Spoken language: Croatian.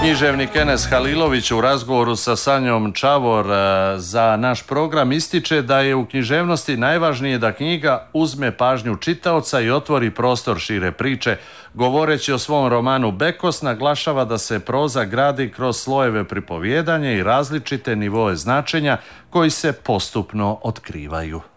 Književnik Enes Halilović u razgovoru sa Sanjom Čavor za naš program ističe da je u književnosti najvažnije da knjiga uzme pažnju čitaoca i otvori prostor šire priče. Govoreći o svom romanu Bekos, naglašava da se proza gradi kroz slojeve pripovijedanja i različite nivoe značenja koji se postupno otkrivaju.